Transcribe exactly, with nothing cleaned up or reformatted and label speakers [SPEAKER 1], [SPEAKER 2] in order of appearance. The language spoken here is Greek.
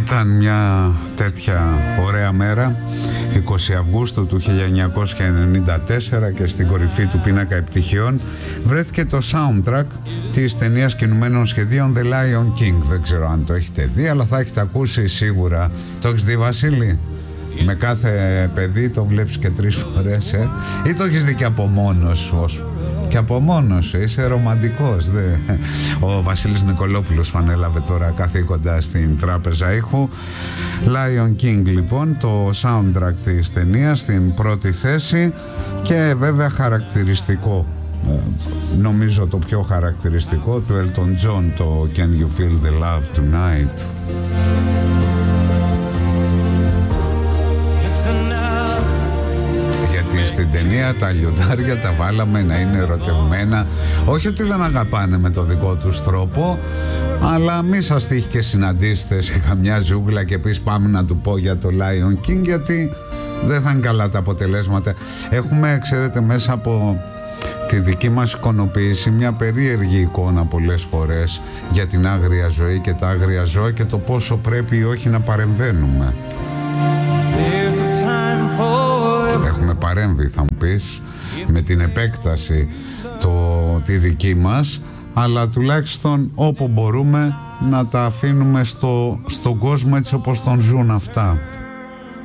[SPEAKER 1] Ήταν μια τέτοια ωραία μέρα, είκοσι Αυγούστου του χίλια εννιακόσια ενενήντα τέσσερα, και στην κορυφή του πίνακα επιτυχιών βρέθηκε το soundtrack της ταινίας κινουμένων σχεδίων The Lion King. Δεν ξέρω αν το έχετε δει, αλλά θα έχετε ακούσει σίγουρα. Το έχεις δει, Βασίλη? Με κάθε παιδί το βλέπεις και τρεις φορές, ε? Ή το έχεις δει και από μόνος σου? Και από μόνος σου, είσαι ρομαντικός, δε. Ο Βασίλης Νικολόπουλος ανέλαβε τώρα καθήκοντα στην Τράπεζα Ήχου. Lion King, λοιπόν, το soundtrack της ταινίας στην πρώτη θέση, και βέβαια χαρακτηριστικό, νομίζω το πιο χαρακτηριστικό, του Elton John, το Can You Feel the Love Tonight. Στην ταινία τα λιοντάρια τα βάλαμε να είναι ερωτευμένα. Όχι ότι δεν αγαπάνε με το δικό τους τρόπο, αλλά μη σας τύχει και συναντήσετε σε καμιά ζούγκλα και πεις πάμε να του πω για το Lion King, γιατί δεν θα είναι καλά τα αποτελέσματα. Έχουμε, ξέρετε, μέσα από τη δική μας εικονοποίηση μια περίεργη εικόνα πολλές φορές για την άγρια ζωή και τα άγρια ζώα και το πόσο πρέπει ή όχι να παρεμβαίνουμε. Έχουμε παρέμβει, θα μου πεις, με την επέκταση το, τη δική μας, αλλά τουλάχιστον όπου μπορούμε να τα αφήνουμε στο, στον κόσμο έτσι όπως τον ζουν αυτά.